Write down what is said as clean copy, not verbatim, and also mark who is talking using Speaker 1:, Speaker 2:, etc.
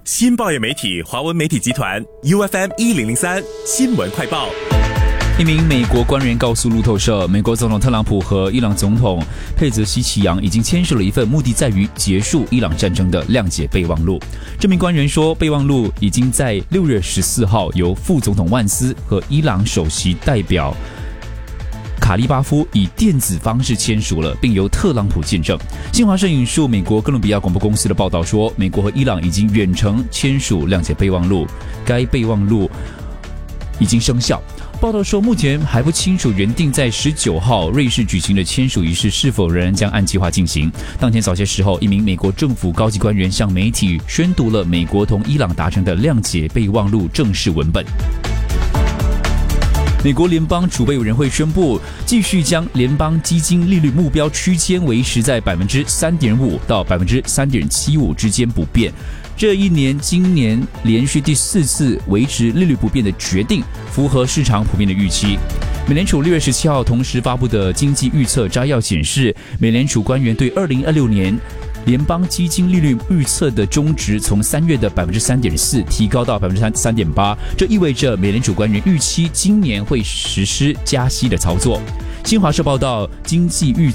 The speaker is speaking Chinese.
Speaker 1: 新报业媒体华文媒体集团 UFM1003 新闻快报。
Speaker 2: 一名美国官员告诉路透社，美国总统特朗普和伊朗总统佩泽西奇扬已经签署了一份目的在于结束伊朗战争的谅解备忘录。这名官员说，备忘录已经在6月14号由副总统万斯和伊朗首席代表卡利巴夫以电子方式签署了，并由特朗普见证。新华社引述美国哥伦比亚广播公司的报道说，美国和伊朗已经远程签署谅解备忘录，该备忘录已经生效。报道说，目前还不清楚原定在19号瑞士举行的签署仪式是否仍然将按计划进行。当天早些时候，一名美国政府高级官员向媒体宣读了美国同伊朗达成的谅解备忘录正式文本。美国联邦储备委员会宣布，继续将联邦基金利率目标区间维持在 3.5% 到 3.75% 之间不变。今年连续第4次维持利率不变的决定，符合市场普遍的预期。美联储6月17号同时发布的经济预测摘要显示，美联储官员对2026年联邦基金利率预测的中值从3月的 3.4% 提高到 3.8%， 这意味着美联储官员预期今年会实施加息的操作。新华社报道，经济预